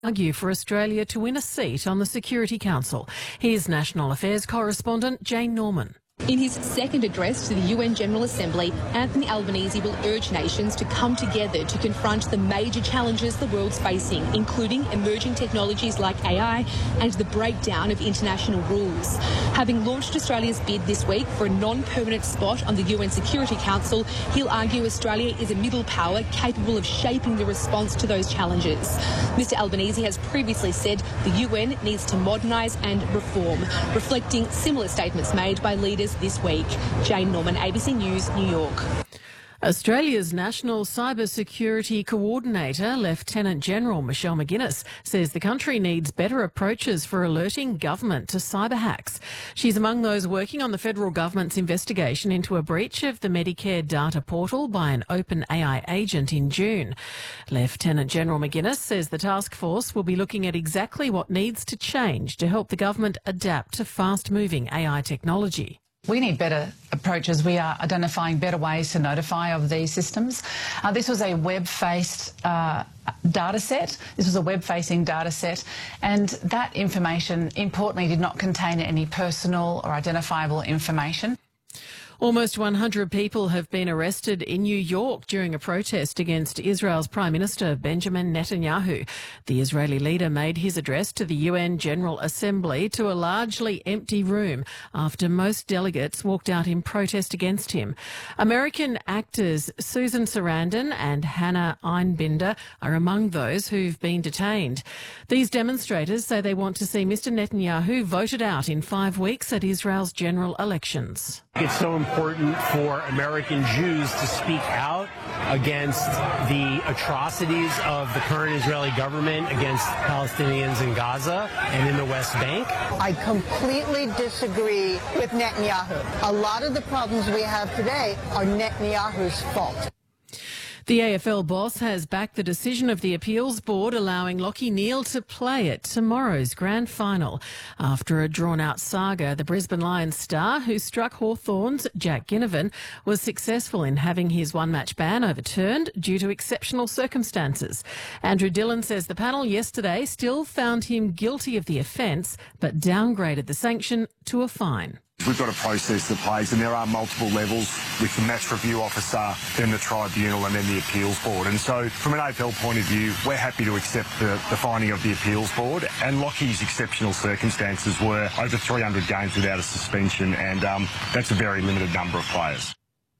argue for Australia to win a seat on the Security Council. Here's National Affairs correspondent Jane Norman. In his second address to the UN General Assembly, Anthony Albanese will urge nations to come together to confront the major challenges the world's facing, including emerging technologies like AI and the breakdown of international rules. Having launched Australia's bid this week for a non-permanent spot on the UN Security Council, he'll argue Australia is a middle power capable of shaping the response to those challenges. Mr Albanese has previously said the UN needs to modernise and reform, reflecting similar statements made by leaders this week. Jane Norman, ABC News, New York. Australia's National Cybersecurity Coordinator, Lieutenant General Michelle McGuinness, says the country needs better approaches for alerting government to cyber hacks. She's among those working on the federal government's investigation into a breach of the Medicare data portal by an OpenAI agent in June. Lieutenant General McGuinness says the task force will be looking at exactly what needs to change to help the government adapt to fast-moving AI technology. We need better approaches. We are identifying better ways to notify of these systems. This was a web-faced data set. This was a web-facing data set, and that information, importantly, did not contain any personal or identifiable information. Almost 100 people have been arrested in New York during a protest against Israel's Prime Minister Benjamin Netanyahu. The Israeli leader made his address to the UN General Assembly to a largely empty room after most delegates walked out in protest against him. American actors Susan Sarandon and Hannah Einbinder are among those who've been detained. These demonstrators say they want to see Mr Netanyahu voted out in 5 weeks at Israel's general elections. It's so important for American Jews to speak out against the atrocities of the current Israeli government against Palestinians in Gaza and in the West Bank. I completely disagree with Netanyahu. A lot of the problems we have today are Netanyahu's fault. The AFL boss has backed the decision of the appeals board allowing Lachie Neale to play at tomorrow's grand final. After a drawn-out saga, the Brisbane Lions star, who struck Hawthorn's Jack Ginnivan, was successful in having his one-match ban overturned due to exceptional circumstances. Andrew Dillon says the panel yesterday still found him guilty of the offence, but downgraded the sanction to a fine. We've got a process that plays, and there are multiple levels with the match review officer, then the tribunal and then the appeals board. And so from an AFL point of view, we're happy to accept the finding of the appeals board. And Lachie's exceptional circumstances were over 300 games without a suspension, and that's a very limited number of players.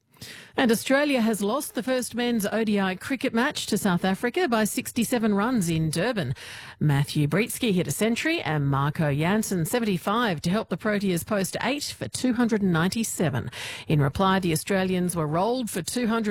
And Australia has lost the first men's ODI cricket match to South Africa by 67 runs in Durban. Matthew Britsky hit a century and Marco Jansen 75 to help the Proteas post 8 for 297. In reply, the Australians were rolled for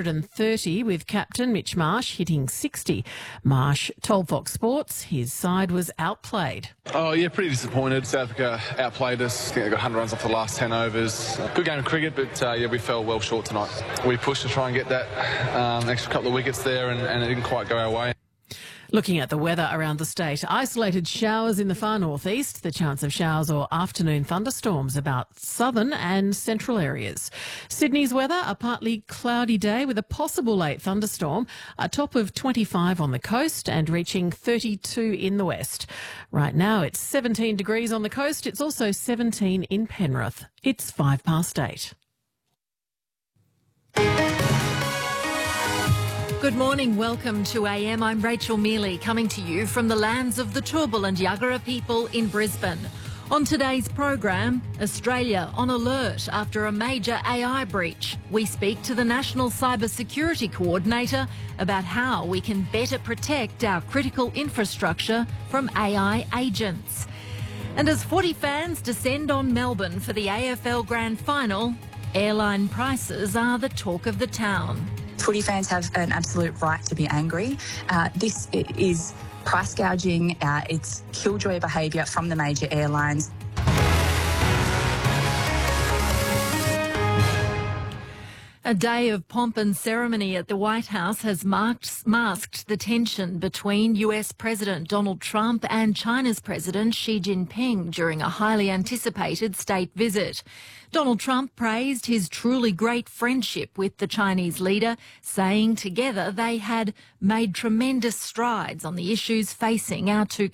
230 with captain Mitch Marsh hitting 60. Marsh told Fox Sports his side was outplayed. Oh yeah, pretty disappointed. South Africa outplayed us. I think they got 100 runs off the last 10 overs. Good game of cricket, but yeah, we fell well short tonight. We pushed to try and get that extra couple of wickets there, and it didn't quite go our way. Looking at the weather around the state, isolated showers in the far northeast, the chance of showers or afternoon thunderstorms about southern and central areas. Sydney's weather, a partly cloudy day with a possible late thunderstorm, a top of 25 on the coast and reaching 32 in the west. Right now it's 17 degrees on the coast. It's also 17 in Penrith. It's 8:05. Good morning, welcome to AM. I'm Rachel Mealy, coming to you from the lands of the Turrbal and Yagara people in Brisbane. On today's program, Australia on alert after a major AI breach. We speak to the National Cybersecurity Coordinator about how we can better protect our critical infrastructure from AI agents. And as footy fans descend on Melbourne for the AFL Grand Final, airline prices are the talk of the town. Footy fans have an absolute right to be angry. This is price gouging, it's killjoy behaviour from the major airlines. A day of pomp and ceremony at the White House has masked the tension between US President Donald Trump and China's President Xi Jinping during a highly anticipated state visit. Donald Trump praised his truly great friendship with the Chinese leader, saying together they had made tremendous strides on the issues facing our two